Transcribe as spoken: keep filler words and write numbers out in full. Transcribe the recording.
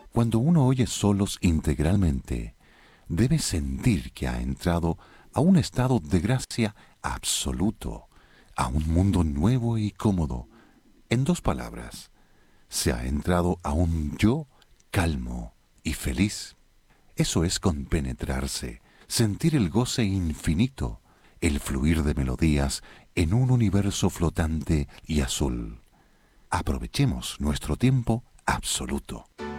Cuando uno oye solos integralmente, debe sentir que ha entrado a un estado de gracia absoluto, a un mundo nuevo y cómodo. En dos palabras, se ha entrado a un yo calmo y feliz. Eso es compenetrarse, sentir el goce infinito, el fluir de melodías en un universo flotante y azul. Aprovechemos nuestro tiempo absoluto.